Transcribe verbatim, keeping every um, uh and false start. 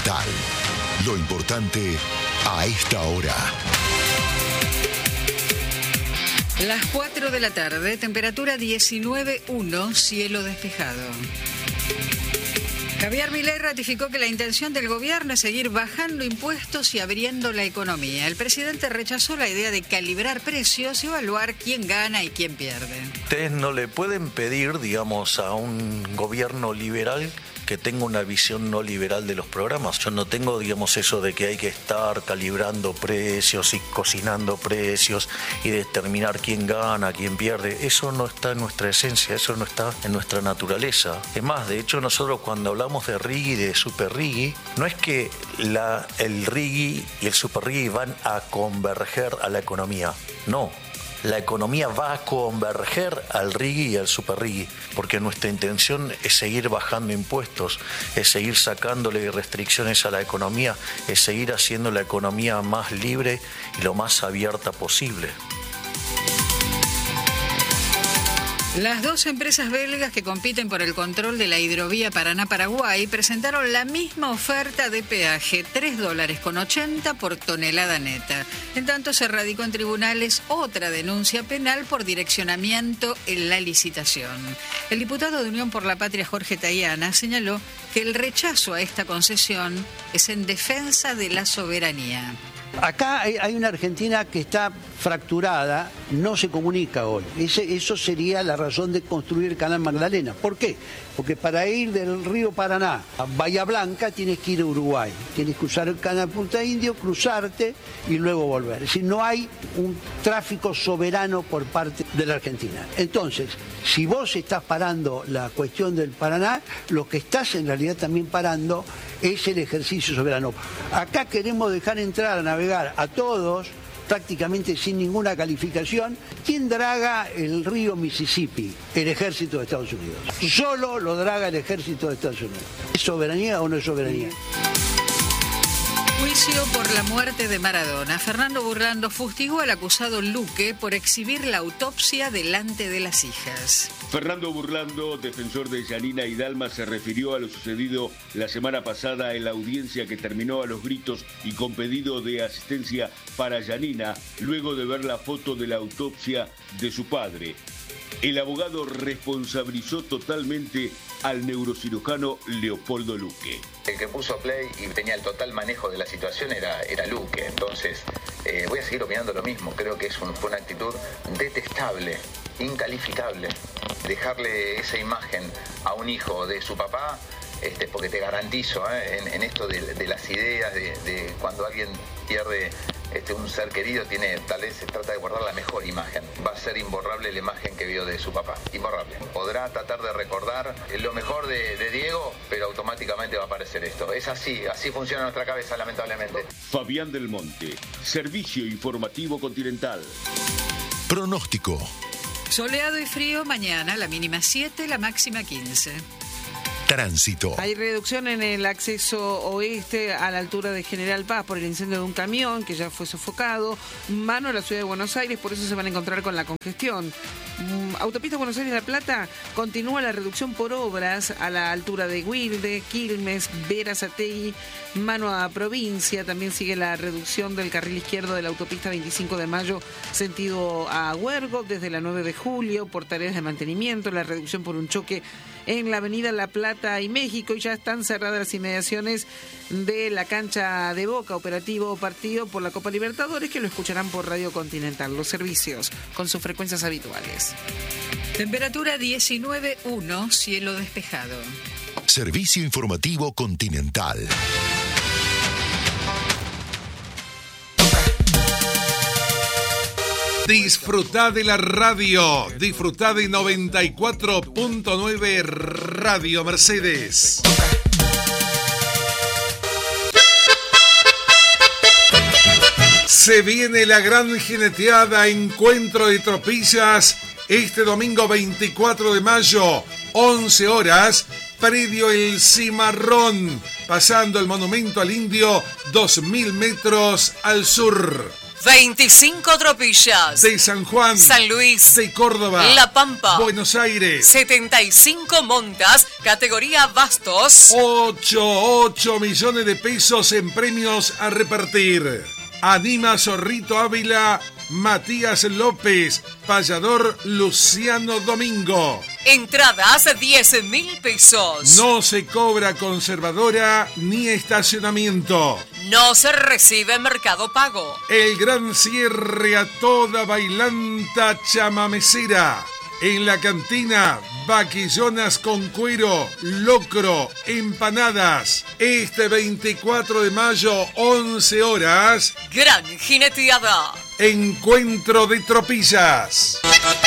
Continental. Lo importante a esta hora. Las cuatro de la tarde, temperatura diecinueve uno, cielo despejado. Javier Milei ratificó que la intención del gobierno es seguir bajando impuestos y abriendo la economía. El presidente rechazó la idea de calibrar precios y evaluar quién gana y quién pierde. Ustedes no le pueden pedir, digamos, a un gobierno liberal que tenga una visión no liberal de los programas. Yo no tengo, digamos, eso de que hay que estar calibrando precios y cocinando precios y determinar quién gana, quién pierde. Eso no está en nuestra esencia, eso no está en nuestra naturaleza. Es más, de hecho, nosotros cuando hablamos de Riggi y de Super Riggi, no es que la, el Riggi y el Super Riggi van a converger a la economía, no. La economía va a converger al Riggi y al Super Riggi, porque nuestra intención es seguir bajando impuestos, es seguir sacándole restricciones a la economía, es seguir haciendo la economía más libre y lo más abierta posible. Las dos empresas belgas que compiten por el control de la hidrovía Paraná-Paraguay presentaron la misma oferta de peaje, tres dólares con ochenta por tonelada neta. En tanto, se radicó en tribunales otra denuncia penal por direccionamiento en la licitación. El diputado de Unión por la Patria, Jorge Tayana, señaló que el rechazo a esta concesión es en defensa de la soberanía. Acá hay una Argentina que está fracturada, no se comunica hoy. Ese, eso sería la razón de construir el Canal Magdalena. ¿Por qué? Porque para ir del río Paraná a Bahía Blanca tienes que ir a Uruguay. Tienes que usar el Canal Punta Indio, cruzarte y luego volver. Es decir, no hay un tráfico soberano por parte de la Argentina. Entonces, si vos estás parando la cuestión del Paraná, lo que estás en realidad también parando es el ejercicio soberano. Acá queremos dejar entrar a navegar a todos, prácticamente sin ninguna calificación. ¿Quién draga el río Mississippi? El ejército de Estados Unidos. Solo lo draga el ejército de Estados Unidos. ¿Es soberanía o no es soberanía? Juicio por la muerte de Maradona. Fernando Burlando fustigó al acusado Luque por exhibir la autopsia delante de las hijas. Fernando Burlando, defensor de Yanina y Dalma, se refirió a lo sucedido la semana pasada en la audiencia que terminó a los gritos y con pedido de asistencia para Yanina, luego de ver la foto de la autopsia de su padre. El abogado responsabilizó totalmente al neurocirujano Leopoldo Luque. El que puso play y tenía el total manejo de la situación era, era Luque. Entonces, eh, voy a seguir opinando lo mismo. Creo que es un, fue una actitud detestable, incalificable. Dejarle esa imagen a un hijo de su papá, este, porque te garantizo, eh, en, en esto de, de las ideas, de, de cuando alguien pierde este, un ser querido, tiene, tal vez se trata de guardar la mejor imagen. Va a ser imborrable la imagen que vio de su papá. Imborrable. Podrá tratar de recordar lo mejor de, de Diego, pero automáticamente va a aparecer esto. Es así, así funciona nuestra cabeza, lamentablemente. Fabián del Monte, Servicio Informativo Continental. Pronóstico. Soleado y frío mañana, la mínima siete, la máxima quince. Tránsito. Hay reducción en el acceso oeste a la altura de General Paz por el incendio de un camión que ya fue sofocado. Mano a la ciudad de Buenos Aires, por eso se van a encontrar con la congestión. Autopista Buenos Aires-La Plata, continúa la reducción por obras a la altura de Wilde, Quilmes, Verazategui, mano a provincia. También sigue la reducción del carril izquierdo de la autopista veinticinco de mayo, sentido a Huergo, desde la nueve de julio, por tareas de mantenimiento. La reducción por un choque en la avenida La Plata y México, y ya están cerradas las inmediaciones de la cancha de Boca, operativo partido por la Copa Libertadores, que lo escucharán por Radio Continental. Los servicios con sus frecuencias habituales. Temperatura diecinueve uno, cielo despejado. Servicio Informativo Continental. Disfrutá de la radio, disfrutá de noventa y cuatro punto nueve Radio Mercedes. Se viene la gran jineteada Encuentro de Tropillas este domingo veinticuatro de mayo, once horas, predio El Cimarrón, pasando el Monumento al Indio, dos mil metros al sur. veinticinco Tropillas. De San Juan. San Luis. De Córdoba. La Pampa. Buenos Aires. setenta y cinco montas, categoría bastos. ocho millones de pesos en premios a repartir. Anima Zorrito Ávila, Matías López, payador Luciano Domingo. Entradas diez mil pesos. No se cobra conservadora ni estacionamiento. No se recibe Mercado Pago. El gran cierre a toda bailanta chamamecera. En la cantina, vaquillonas con cuero, locro, empanadas. Este veinticuatro de mayo, once horas. Gran jineteada. Encuentro de Tropillas.